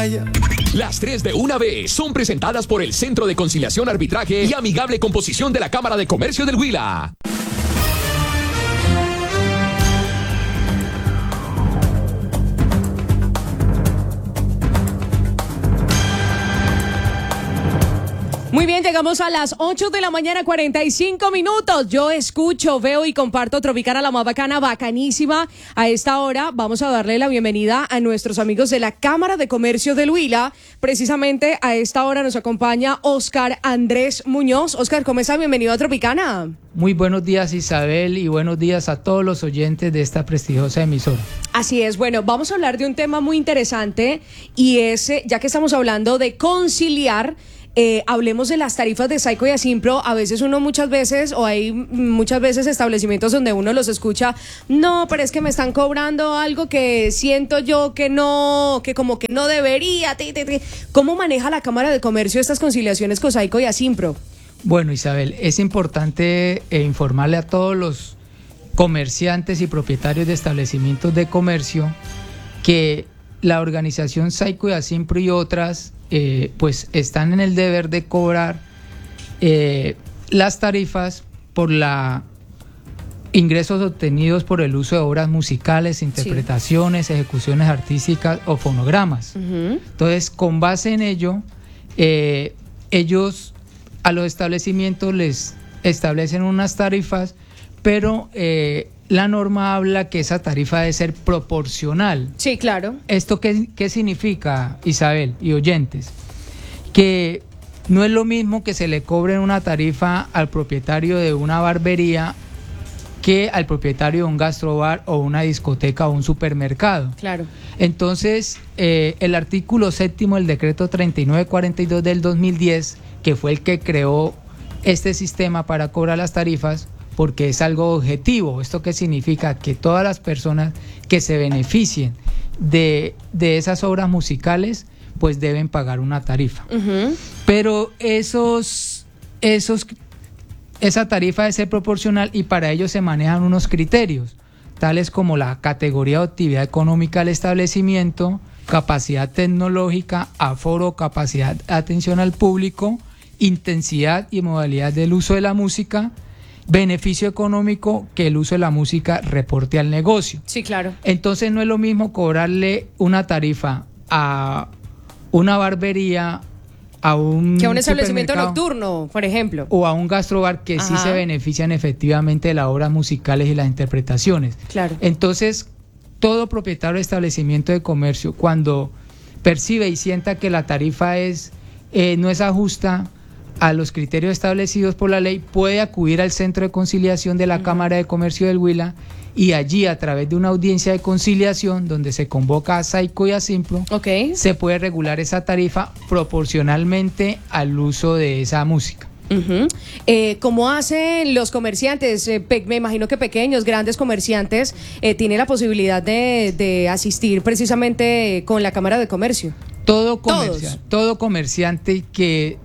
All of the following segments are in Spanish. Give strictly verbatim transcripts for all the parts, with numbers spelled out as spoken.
playa. Las tres de una vez son presentadas por el Centro de Conciliación, Arbitraje y Amigable Composición de la Cámara de Comercio del Huila. Muy bien, llegamos a las ocho de la mañana, cuarenta y cinco minutos. Yo escucho, veo y comparto Tropicana, la más bacana, bacanísima. A esta hora vamos a darle la bienvenida a nuestros amigos de la Cámara de Comercio del Huila. Precisamente a esta hora nos acompaña Oscar Andrés Muñoz. Oscar, ¿cómo está? Bienvenido a Tropicana. Muy buenos días, Isabel, y buenos días a todos los oyentes de esta prestigiosa emisora. Así es, bueno, vamos a hablar de un tema muy interesante y es, ya que estamos hablando de conciliar, Eh, hablemos de las tarifas de Saico y Asimpro. A veces uno muchas veces, o hay muchas veces establecimientos donde uno los escucha, no, pero es que me están cobrando algo que siento yo que no, que como que no debería. Ti, ti, ti. ¿Cómo maneja la Cámara de Comercio estas conciliaciones con Saico y Asimpro? Bueno, Isabel, es importante eh, informarle a todos los comerciantes y propietarios de establecimientos de comercio que la organización Saico y Asimpro y otras Eh, pues están en el deber de cobrar eh, las tarifas por la ingresos obtenidos por el uso de obras musicales, interpretaciones, sí. ejecuciones artísticas o fonogramas. Uh-huh. Entonces, con base en ello, eh, ellos a los establecimientos les establecen unas tarifas, pero eh, la norma habla que esa tarifa debe ser proporcional. Sí, claro. ¿Esto qué, qué significa, Isabel y oyentes? Que no es lo mismo que se le cobre una tarifa al propietario de una barbería que al propietario de un gastrobar o una discoteca o un supermercado. Claro. Entonces, eh, el artículo séptimo del decreto treinta y nueve cuarenta y dos del dos mil diez, que fue el que creó este sistema para cobrar las tarifas, porque es algo objetivo. ¿Esto qué significa? Que todas las personas que se beneficien de, de esas obras musicales, pues deben pagar una tarifa. Uh-huh. Pero esos, esos, esa tarifa debe ser proporcional y para ello se manejan unos criterios, tales como la categoría de actividad económica del establecimiento, capacidad tecnológica, aforo, capacidad de atención al público, intensidad y modalidad del uso de la música, beneficio económico que el uso de la música reporte al negocio. Sí, claro. Entonces no es lo mismo cobrarle una tarifa a una barbería, a un que a un establecimiento nocturno, por ejemplo, o a un gastrobar que Ajá. sí se benefician efectivamente de las obras musicales y las interpretaciones. Claro. Entonces, todo propietario de establecimiento de comercio, cuando percibe y sienta que la tarifa es eh, no es ajusta a los criterios establecidos por la ley, puede acudir al Centro de Conciliación de la uh-huh. Cámara de Comercio del Huila y allí, a través de una audiencia de conciliación donde se convoca a Saico y a Asimpro, okay. se puede regular esa tarifa proporcionalmente al uso de esa música. Uh-huh. Eh, ¿Cómo hacen los comerciantes? Eh, pe- me imagino que pequeños, grandes comerciantes eh, tienen la posibilidad de, de asistir precisamente con la Cámara de Comercio. Todo comerciante, todo comerciante que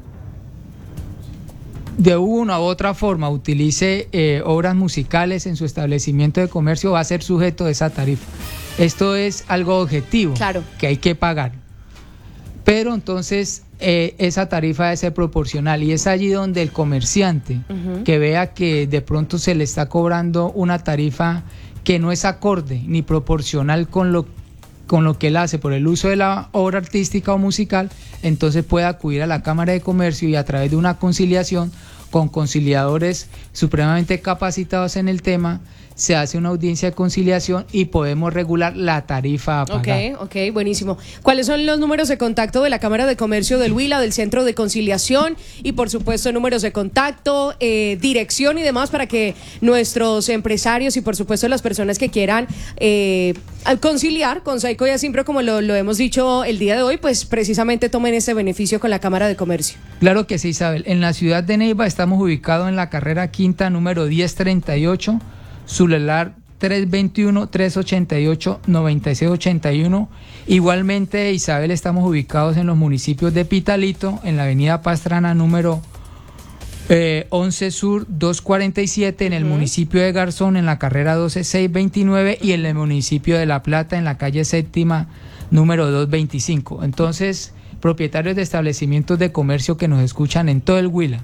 de una u otra forma utilice eh, obras musicales en su establecimiento de comercio va a ser sujeto de esa tarifa. Esto es algo objetivo, claro, que hay que pagar. Pero entonces eh, esa tarifa debe ser proporcional y es allí donde el comerciante uh-huh. que vea que de pronto se le está cobrando una tarifa que no es acorde ni proporcional con lo con lo que él hace por el uso de la obra artística o musical, entonces puede acudir a la Cámara de Comercio y a través de una conciliación con conciliadores supremamente capacitados en el tema, se hace una audiencia de conciliación y podemos regular la tarifa a pagar. Ok, ok, buenísimo. ¿Cuáles son los números de contacto de la Cámara de Comercio del Huila, del Centro de Conciliación y por supuesto números de contacto, eh, dirección y demás para que nuestros empresarios y por supuesto las personas que quieran eh, conciliar con Saico y Asimpro, como lo, lo hemos dicho el día de hoy, pues precisamente tomen ese beneficio con la Cámara de Comercio? Claro que sí, Isabel. En la ciudad de Neiva estamos ubicados en la carrera quinta número diez treinta y ocho, celular tres veintiuno, tres ochenta y ocho, noventa y seis ochenta y uno. Igualmente, Isabel, estamos ubicados en los municipios de Pitalito, en la avenida Pastrana número Eh, once Sur doscientos cuarenta y siete en el uh-huh. municipio de Garzón, en la carrera doce mil seiscientos veintinueve, y en el municipio de La Plata, en la calle séptima, número doscientos veinticinco. Entonces, propietarios de establecimientos de comercio que nos escuchan en todo el Huila,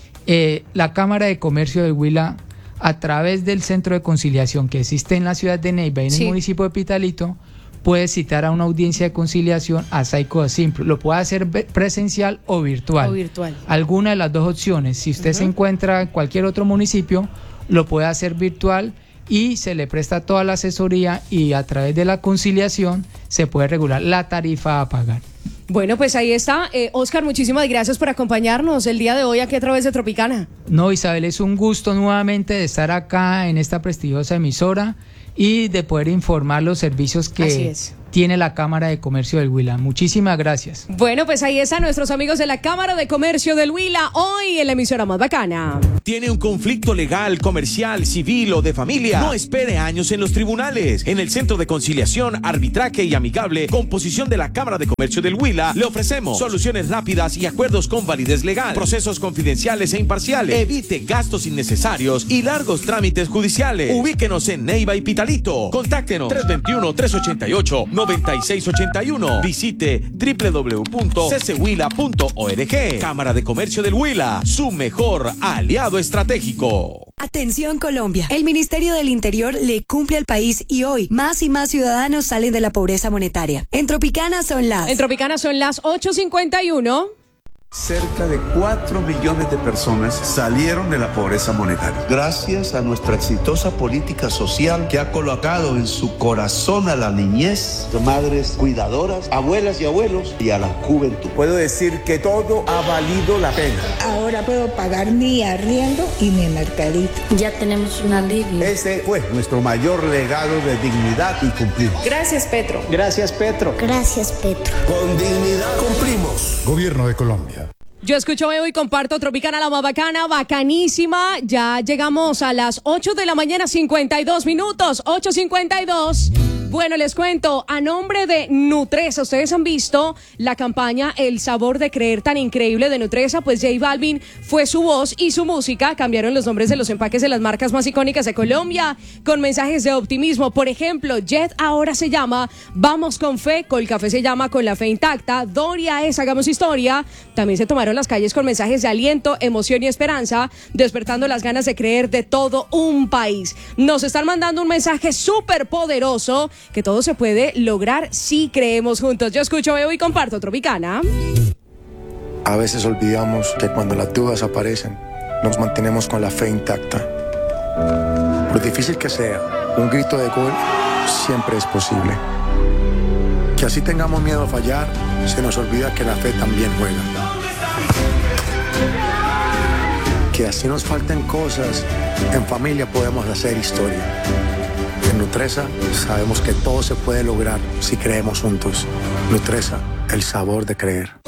eh, la Cámara de Comercio del Huila, a través del centro de conciliación que existe en la ciudad de Neiva y en sí. el municipio de Pitalito, puede citar a una audiencia de conciliación a Saico Asimpro. Lo puede hacer presencial o virtual. O virtual. Alguna de las dos opciones. Si usted uh-huh. se encuentra en cualquier otro municipio, lo puede hacer virtual y se le presta toda la asesoría, y a través de la conciliación se puede regular la tarifa a pagar. Bueno, pues ahí está. Eh, Oscar, muchísimas gracias por acompañarnos el día de hoy aquí a través de Tropicana. No, Isabel, es un gusto nuevamente de estar acá en esta prestigiosa emisora y de poder informar los servicios que tiene la Cámara de Comercio del Huila. Muchísimas gracias. Bueno, pues ahí están nuestros amigos de la Cámara de Comercio del Huila, hoy en la emisora más bacana. ¿Tiene un conflicto legal, comercial, civil o de familia? No espere años en los tribunales. En el Centro de Conciliación, Arbitraje y Amigable, composición de la Cámara de Comercio del Huila, le ofrecemos soluciones rápidas y acuerdos con validez legal, procesos confidenciales e imparciales. Evite gastos innecesarios y largos trámites judiciales. Ubíquenos en Neiva y Pitalito. Contáctenos tres dos uno, tres ocho ocho, nueve seis ocho uno. Visite doble u doble u doble u punto c c huila punto org. Cámara de Comercio del Huila, su mejor aliado estratégico. Atención Colombia, el Ministerio del Interior le cumple al país y hoy más y más ciudadanos salen de la pobreza monetaria. En Tropicana son las... En Tropicana son las ocho cincuenta y uno. Cerca de cuatro millones de personas salieron de la pobreza monetaria. Gracias a nuestra exitosa política social que ha colocado en su corazón a la niñez, de madres cuidadoras, abuelas y abuelos, y a la juventud. Puedo decir que todo ha valido la pena. Ahora puedo pagar mi arriendo y mi mercadito. Ya tenemos un alivio. Ese fue nuestro mayor legado de dignidad y cumplir. Gracias, Petro. Gracias, Petro. Gracias, Petro. Con dignidad cumplimos. Gobierno de Colombia. Yo escucho, veo y comparto Tropicana, la más bacana, bacanísima. Ya llegamos a las ocho de la mañana, cincuenta y dos minutos, ocho cincuenta y dos. Bueno, les cuento, a nombre de Nutresa, ustedes han visto la campaña El Sabor de Creer tan increíble de Nutresa, pues J Balvin fue su voz y su música, cambiaron los nombres de los empaques de las marcas más icónicas de Colombia, con mensajes de optimismo. Por ejemplo, Jet ahora se llama Vamos con Fe, Colcafé se llama Con la Fe Intacta, Doria es Hagamos Historia. También se tomaron las calles con mensajes de aliento, emoción y esperanza, despertando las ganas de creer de todo un país. Nos están mandando un mensaje súper poderoso, que todo se puede lograr si creemos juntos. Yo escucho, veo y comparto Tropicana. A veces olvidamos que cuando las dudas aparecen, nos mantenemos con la fe intacta. Por difícil que sea, un grito de gol siempre es posible. Que así tengamos miedo a fallar, se nos olvida que la fe también juega. Que así nos falten cosas, en familia podemos hacer historia. En Nutresa sabemos que todo se puede lograr si creemos juntos. Nutresa, el sabor de creer.